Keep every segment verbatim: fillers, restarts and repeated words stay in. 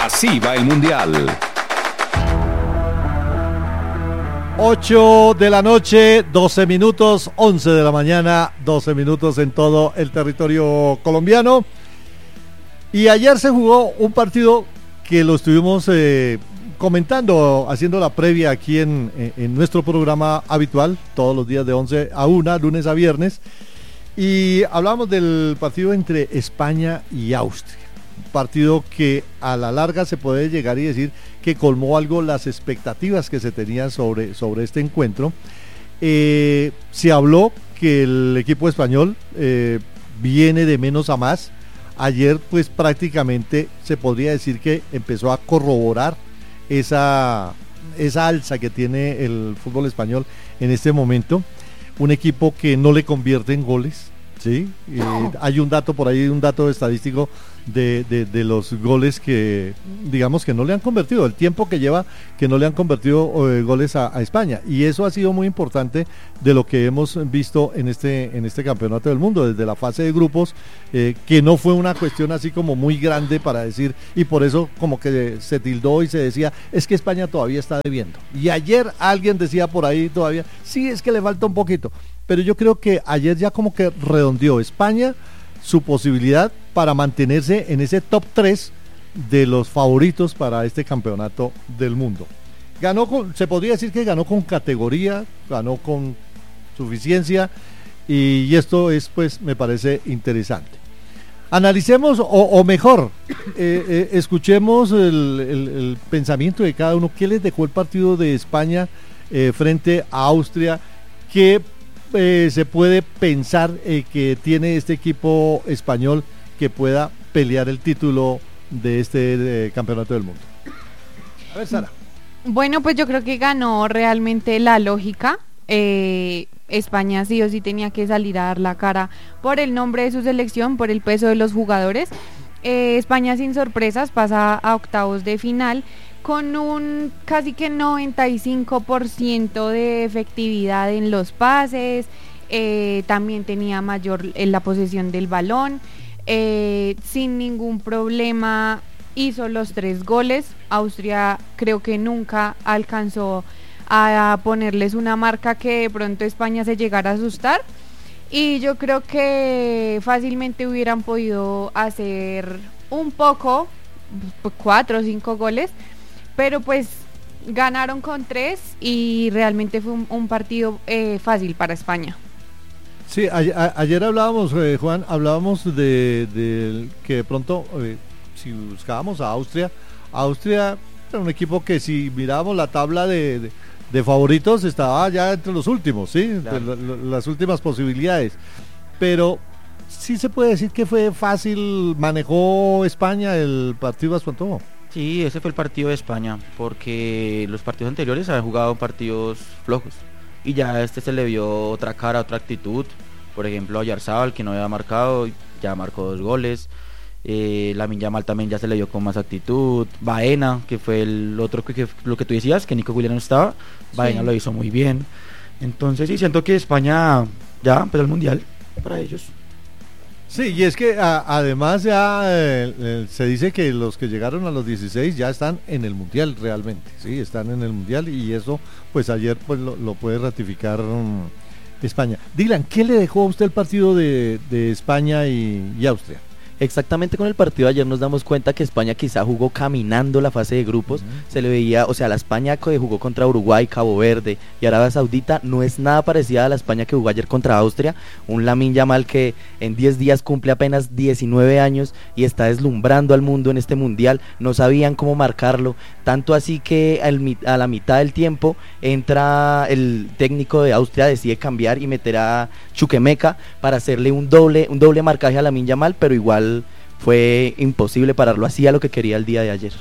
Así va el Mundial. ocho de la noche, doce minutos, once de la mañana, doce minutos en todo el territorio colombiano. Y ayer se jugó un partido que lo estuvimos eh, comentando, haciendo la previa aquí en, en, en nuestro programa habitual, todos los días de once a una, lunes a viernes. Y hablamos del partido entre España y Austria. Un partido que a la larga se puede llegar y decir que colmó algo las expectativas que se tenían sobre, sobre este encuentro. Eh, se habló que el equipo español eh, viene de menos a más. Ayer pues prácticamente se podría decir que empezó a corroborar esa, esa alza que tiene el fútbol español en este momento. Un equipo que no le convierte en goles, ¿sí? Eh, hay un dato por ahí, un dato estadístico de, de, de los goles que, digamos, que no le han convertido, el tiempo que lleva que no le han convertido eh, goles a, a España, y eso ha sido muy importante de lo que hemos visto en este, en este campeonato del mundo, desde la fase de grupos, eh, que no fue una cuestión así como muy grande para decir, y por eso como que se tildó y se decía, es que España todavía está debiendo, y ayer alguien decía por ahí todavía, sí, es que le falta un poquito, pero yo creo que ayer ya como que redondeó España su posibilidad para mantenerse en ese top tres de los favoritos para este campeonato del mundo. Ganó con, se podría decir que ganó con categoría, ganó con suficiencia, y, y esto es, pues, me parece interesante. Analicemos, o, o mejor, eh, eh, escuchemos el, el, el pensamiento de cada uno. ¿Qué les dejó el partido de España eh, frente a Austria? ¿Qué Eh, se puede pensar eh, que tiene este equipo español que pueda pelear el título de este de campeonato del mundo? A ver, Sara. Bueno, pues yo creo que ganó realmente la lógica. eh, España sí o sí tenía que salir a dar la cara por el nombre de su selección, por el peso de los jugadores. eh, España sin sorpresas pasa a octavos de final con un casi que noventa y cinco por ciento de efectividad en los pases, eh, también tenía mayor en la posesión del balón, eh, sin ningún problema hizo los tres goles. Austria creo que nunca alcanzó a ponerles una marca que de pronto España se llegara a asustar, y yo creo que fácilmente hubieran podido hacer un poco, cuatro o cinco goles, pero pues ganaron con tres y realmente fue un, un partido eh, fácil para España. Sí, a, a, ayer hablábamos, eh, Juan, hablábamos de, de que de pronto, eh, si buscábamos a Austria, Austria era un equipo que si mirábamos la tabla de, de, de favoritos estaba ya entre los últimos, ¿sí? Claro. De, la, las últimas posibilidades, pero sí se puede decir que fue fácil, manejó España el partido a su antojo. Sí, ese fue el partido de España, porque los partidos anteriores habían jugado partidos flojos y ya a este se le vio otra cara, otra actitud. Por ejemplo, a Oyarzabal, que no había marcado, ya marcó dos goles. eh, Lamine Yamal también ya se le vio con más actitud. Baena, que fue el otro que, que lo que tú decías, que Nico Williams no estaba, Baena sí. Lo hizo muy bien. Entonces sí, siento que España ya empezó el Mundial para ellos. Sí, y es que a, además ya eh, eh, se dice que los que llegaron a los dieciséis ya están en el Mundial realmente, sí, están en el Mundial, y eso pues ayer pues lo, lo puede ratificar um, España. Dylan, ¿qué le dejó a usted el partido de, de España y, y Austria? Exactamente, con el partido de ayer nos damos cuenta que España quizá jugó caminando la fase de grupos, uh-huh. Se le veía, o sea, la España que jugó contra Uruguay, Cabo Verde y Arabia Saudita no es nada parecida a la España que jugó ayer contra Austria. Un Lamine Yamal que en diez días cumple apenas diecinueve años y está deslumbrando al mundo en este mundial. No sabían cómo marcarlo, tanto así que al, a la mitad del tiempo entra el técnico de Austria, decide cambiar y meter a Chukwuemeka para hacerle un doble, un doble marcaje a Lamine Yamal, pero igual fue imposible pararlo, hacía lo que quería el día de ayer.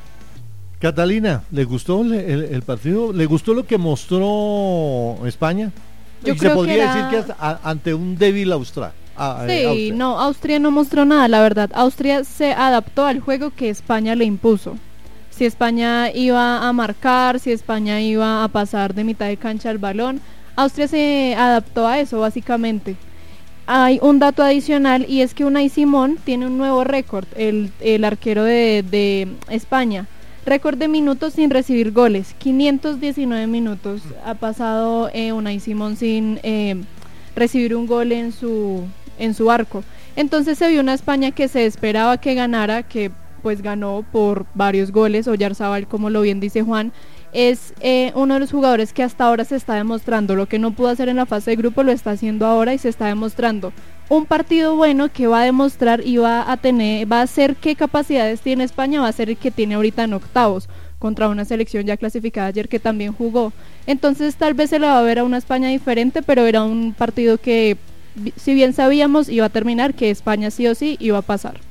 Catalina, ¿le gustó el, el, el partido? ¿Le gustó lo que mostró España? Yo y creo se podría que era... decir que hasta, a, ante un débil Austria. A, sí, eh, Austria. no, Austria no mostró nada, la verdad. Austria se adaptó al juego que España le impuso. Si España iba a marcar, si España iba a pasar de mitad de cancha el balón, Austria se adaptó a eso básicamente. hay un dato adicional y es que Unai Simón tiene un nuevo récord, el, el arquero de, de España. Récord de minutos sin recibir goles, quinientos diecinueve minutos ha pasado eh, Unai Simón sin eh, recibir un gol en su, en su arco. Entonces se vio una España que se esperaba que ganara, que pues ganó por varios goles. Oyarzábal, como lo bien dice Juan, es eh, uno de los jugadores que hasta ahora se está demostrando. Lo que no pudo hacer en la fase de grupo lo está haciendo ahora y se está demostrando. Un partido bueno que va a demostrar y va a tener, va a hacer qué capacidades tiene España, va a ser el que tiene ahorita en octavos, contra una selección ya clasificada ayer que también jugó. Entonces tal vez se le va a ver a una España diferente, pero era un partido que, si bien sabíamos, iba a terminar, que España sí o sí iba a pasar.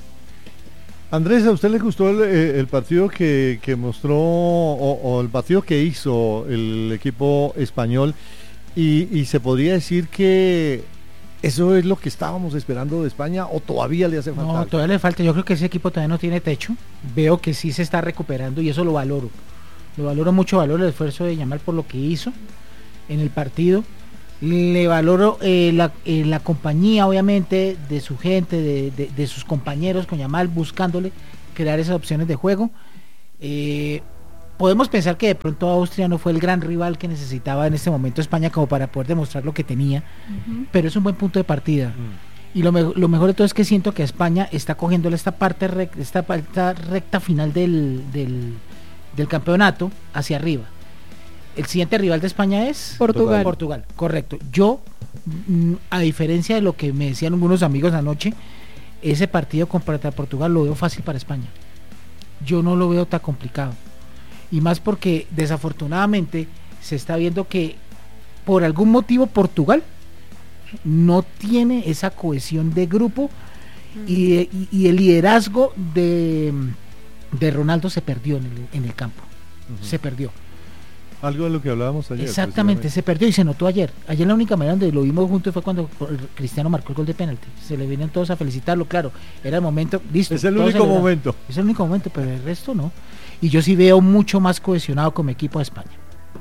Andrés, ¿a usted le gustó el, el partido que, que mostró o, o el partido que hizo el equipo español? Y, y se podría decir que ¿eso es lo que estábamos esperando de España o todavía le hace falta? No, algo? todavía le falta. Yo creo que ese equipo todavía no tiene techo. Veo que sí se está recuperando y eso lo valoro. Lo valoro mucho, valoro el esfuerzo de Yamal por lo que hizo en el partido. Le valoro eh, la, eh, la compañía, obviamente, de su gente, de, de, de sus compañeros con Yamal, buscándole crear esas opciones de juego. Eh, podemos pensar que de pronto Austria no fue el gran rival que necesitaba en este momento España como para poder demostrar lo que tenía, uh-huh. pero es un buen punto de partida. Uh-huh. Y lo, me, lo mejor de todo es que siento que España está cogiéndole esta parte rec, esta, esta recta final del, del, del campeonato hacia arriba. El siguiente rival de España es Portugal. Portugal, correcto. Yo, a diferencia de lo que me decían algunos amigos anoche, ese partido contra Portugal lo veo fácil para España. Yo no lo veo tan complicado. Y más porque desafortunadamente se está viendo que por algún motivo Portugal no tiene esa cohesión de grupo y, y, y el liderazgo de, de Ronaldo se perdió en el, en el campo. Uh-huh. Se perdió. Algo de lo que hablábamos ayer. Exactamente, se perdió y se notó ayer. Ayer la única manera donde lo vimos juntos fue cuando Cristiano marcó el gol de penalti. Se le vinieron todos a felicitarlo, claro. Era el momento, listo. Es el único momento. Es el único momento, pero el resto no. Y yo sí veo mucho más cohesionado como equipo de España.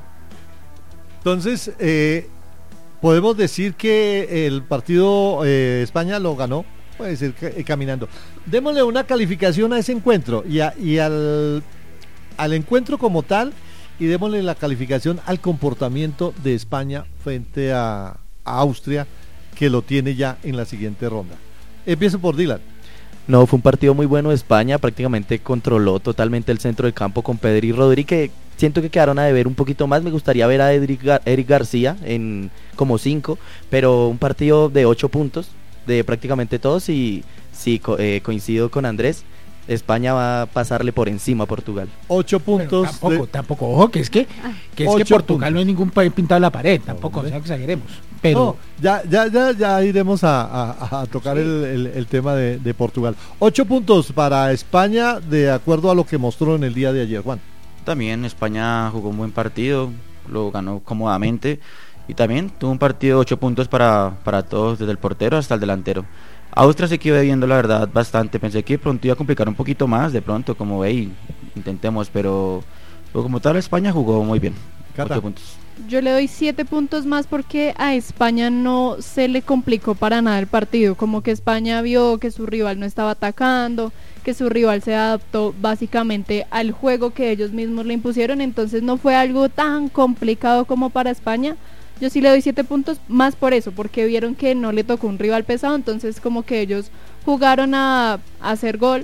Entonces, eh, podemos decir que el partido eh, España lo ganó, puede decir que, eh, caminando. Démosle una calificación a ese encuentro y, a, y al, al encuentro como tal. Y démosle la calificación al comportamiento de España frente a, a Austria, que lo tiene ya en la siguiente ronda. Empiezo por Dylan. No, fue un partido muy bueno de España, prácticamente controló totalmente el centro del campo con Pedri y Rodri, que siento que quedaron a deber un poquito más. Me gustaría ver a Eric, Gar- Eric García en como cinco, pero un partido de ocho puntos de prácticamente todos y sí, co- eh, coincido con Andrés. España va a pasarle por encima a Portugal. Ocho puntos. Pero tampoco, de... tampoco, ojo, que es que, que, es que Portugal puntos. No es ningún país pintado en la pared, tampoco, Hombre. o sea, exageremos. Pero no, ya, ya, ya, ya iremos a, a, a tocar sí. el, el, el tema de, de Portugal. Ocho puntos para España, de acuerdo a lo que mostró en el día de ayer, Juan. También España jugó un buen partido, lo ganó cómodamente y también tuvo un partido de ocho puntos para, para todos, desde el portero hasta el delantero. Austria se quedó viendo la verdad bastante, pensé que pronto iba a complicar un poquito más, de pronto, como ve, intentemos, pero, pero como tal España jugó muy bien. Cata. ocho puntos. Yo le doy siete puntos más porque a España no se le complicó para nada el partido, como que España vio que su rival no estaba atacando, que su rival se adaptó básicamente al juego que ellos mismos le impusieron, entonces no fue algo tan complicado como para España. Yo sí le doy siete puntos más por eso, porque vieron que no le tocó un rival pesado, entonces como que ellos jugaron a, a hacer gol,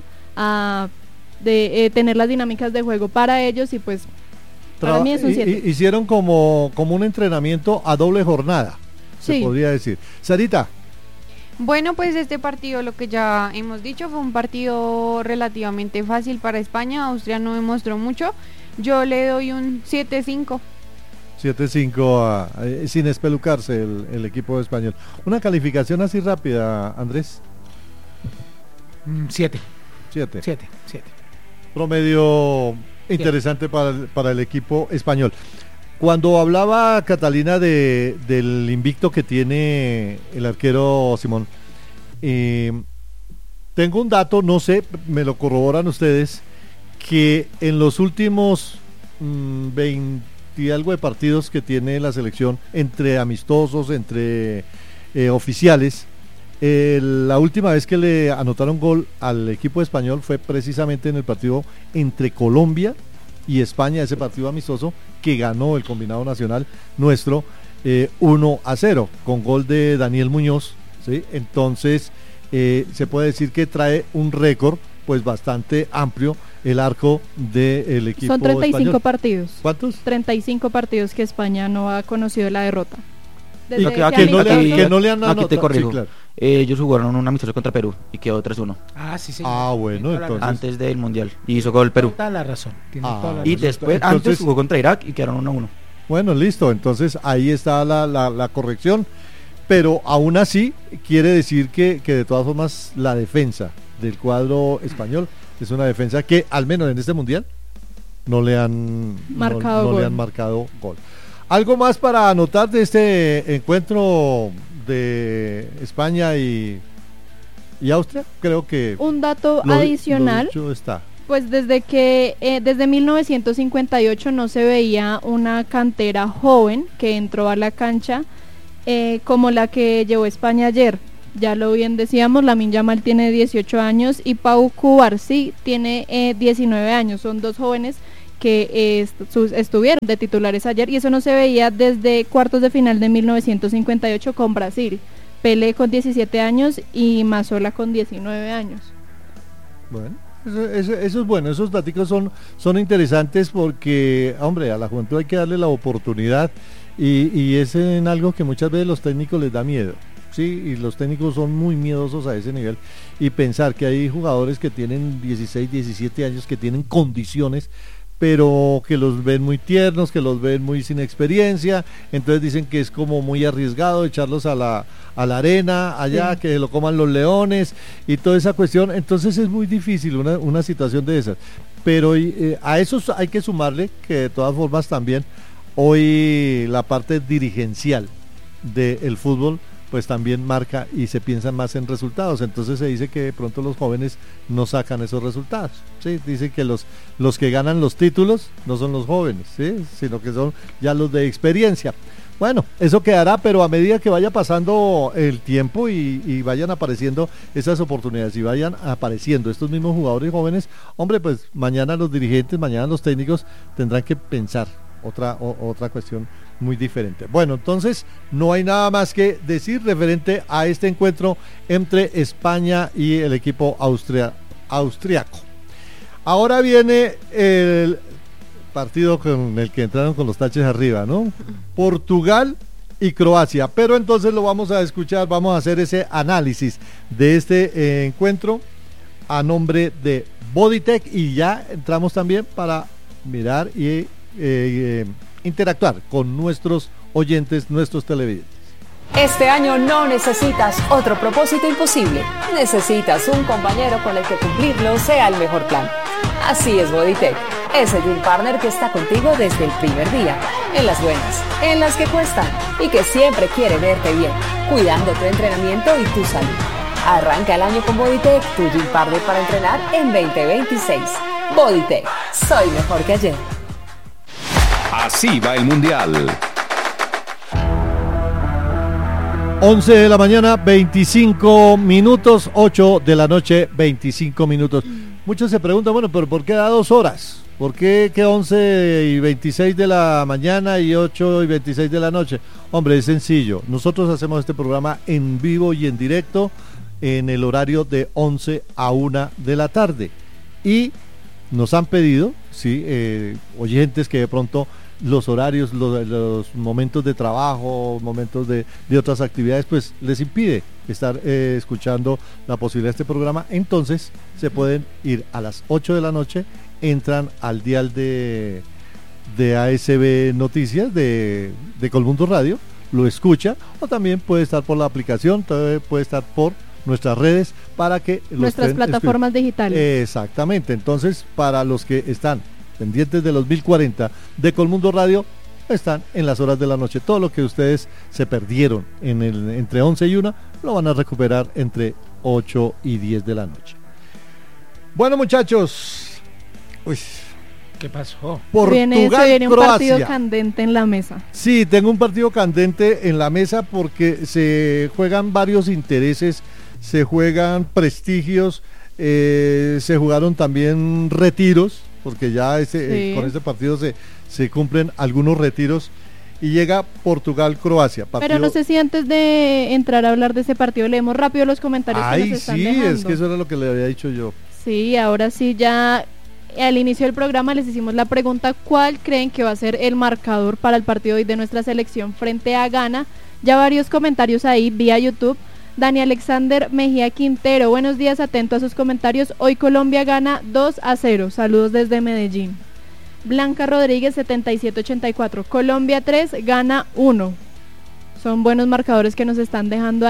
a de, eh, tener las dinámicas de juego para ellos y pues para Traba- mí es un siete. Hicieron como, como un entrenamiento a doble jornada, se Sí. podría decir. Sarita. Bueno, pues este partido, lo que ya hemos dicho, fue un partido relativamente fácil para España. Austria no demostró mucho. Yo le doy un siete cinco. siete cinco eh, sin espelucarse el, el equipo español. Una calificación así rápida, Andrés. mm, siete. siete. Siete, siete. Promedio interesante para el, para el equipo español. Cuando hablaba Catalina de, del invicto que tiene el arquero Simón, eh, tengo un dato, no sé, me lo corroboran ustedes, que en los últimos mmm, veinte y algo de partidos que tiene la selección, entre amistosos, entre eh, oficiales, Eh, la última vez que le anotaron gol al equipo español fue precisamente en el partido entre Colombia y España, ese partido amistoso que ganó el combinado nacional nuestro eh, uno a cero con gol de Daniel Muñoz, ¿sí? Entonces eh, se puede decir que trae un récord pues bastante amplio el arco del equipo Son treinta y cinco español. partidos. ¿Cuántos? treinta y cinco partidos que España no ha conocido la derrota. Y Desde que, ese que no le, amistoso- que no le han Aquí te anotado. corrijo. Sí, claro. Eh, ellos jugaron un amistoso contra Perú y quedó tres uno Ah, sí, señor. Ah, bueno, Tiene toda la entonces- razón. antes del Mundial. Y hizo gol Perú. Toda la razón. Tiene Ah, toda la Y razón. después, Entonces- antes jugó contra Irak y quedaron uno a uno. Bueno, listo, entonces ahí está la, la, la corrección, pero aún así quiere decir que, que de todas formas la defensa del cuadro español es una defensa que al menos en este mundial no le han Marcado no, no gol. le han marcado gol. Algo más para anotar de este encuentro de España y, y Austria, creo que Un dato lo- adicional. lo dicho está. Pues desde que eh, desde mil novecientos cincuenta y ocho no se veía una cantera joven que entró a la cancha eh, como la que llevó España ayer. Ya lo bien decíamos, Lamine Yamal tiene dieciocho años y Pau Cubarsí tiene eh, diecinueve años. Son dos jóvenes que eh, est- sus- estuvieron de titulares ayer y eso no se veía desde cuartos de final de mil novecientos cincuenta y ocho con Brasil. Pelé con diecisiete años y Mazzola con diecinueve años. Bueno, eso, eso- eso es bueno, esos datos son, son interesantes porque, hombre, a la juventud hay que darle la oportunidad y, y es en algo que muchas veces los técnicos les da miedo, ¿sí? Y los técnicos son muy miedosos a ese nivel y pensar que hay jugadores que tienen dieciséis, diecisiete años que tienen condiciones pero que los ven muy tiernos, que los ven muy sin experiencia, entonces dicen que es como muy arriesgado echarlos a la, a la arena, allá, Sí. que lo coman los leones y toda esa cuestión, entonces es muy difícil una, una situación de esas, pero eh, a eso hay que sumarle que de todas formas también hoy la parte dirigencial del fútbol pues también marca y se piensa más en resultados, entonces se dice que de pronto los jóvenes no sacan esos resultados, ¿sí? Dicen que los, los que ganan los títulos no son los jóvenes, ¿sí? Sino que son ya los de experiencia. Bueno, eso quedará, pero a medida que vaya pasando el tiempo y, y vayan apareciendo esas oportunidades y vayan apareciendo estos mismos jugadores jóvenes, hombre, pues mañana los dirigentes, mañana los técnicos tendrán que pensar otra, o, otra cuestión muy diferente. Bueno, entonces no hay nada más que decir referente a este encuentro entre España y el equipo austria, austriaco. Ahora viene el partido con el que entraron con los taches arriba, ¿no? Portugal y Croacia, pero entonces lo vamos a escuchar, vamos a hacer ese análisis de este eh, encuentro a nombre de Bodytech y ya entramos también para mirar y eh, eh, interactuar con nuestros oyentes, nuestros televidentes. Este año no necesitas otro propósito imposible. Necesitas un compañero con el que cumplirlo sea el mejor plan. Así es Bodytech, ese gym partner que está contigo desde el primer día, en las buenas, en las que cuestan y que siempre quiere verte bien, cuidando tu entrenamiento y tu salud. Arranca el año con Bodytech, tu gym partner para entrenar en veinte veintiséis. Bodytech, soy mejor que ayer. Así va el Mundial. once de la mañana, veinticinco minutos, ocho de la noche, veinticinco minutos. Muchos se preguntan, bueno, pero ¿por qué da dos horas? ¿Por qué que once y veintiséis de la mañana y ocho y veintiséis de la noche? Hombre, es sencillo. Nosotros hacemos este programa en vivo y en directo en el horario de once a una de la tarde. Y nos han pedido, sí, eh, oyentes que de pronto los horarios, los, los momentos de trabajo, momentos de, de otras actividades, pues les impide estar eh, escuchando la posibilidad de este programa. Entonces se pueden ir a las ocho de la noche, entran al dial de, de A S B Noticias de, de Colmundo Radio, lo escucha, o también puede estar por la aplicación, puede estar por nuestras redes para que los Nuestras estén plataformas escuchando. digitales. Exactamente, entonces para los que están pendientes de los mil cuarenta de Colmundo Radio, están en las horas de la noche. Todo lo que ustedes se perdieron en el, entre once y una, lo van a recuperar entre ocho y diez de la noche. Bueno, muchachos, uy, ¿Qué pasó? Viene, se Portugal, viene un partido Croacia. candente en la mesa. Sí, tengo un partido candente en la mesa porque se juegan varios intereses, se juegan prestigios, eh, se jugaron también retiros, porque ya ese, Sí. eh, con este partido se, se cumplen algunos retiros, y llega Portugal-Croacia. Pero partido- no sé si antes de entrar a hablar de ese partido leemos rápido los comentarios que Ay, nos están sí, dejando. es que eso era lo que le había dicho yo. Sí, ahora sí ya al inicio del programa les hicimos la pregunta ¿cuál creen que va a ser el marcador para el partido hoy de nuestra selección frente a Ghana? Ya varios comentarios ahí vía YouTube. Dani Alexander Mejía Quintero, buenos días, atento a sus comentarios. Hoy Colombia gana dos a cero. Saludos desde Medellín. Blanca Rodríguez setenta y siete ochenta y cuatro. Colombia tres, Ghana uno. Son buenos marcadores que nos están dejando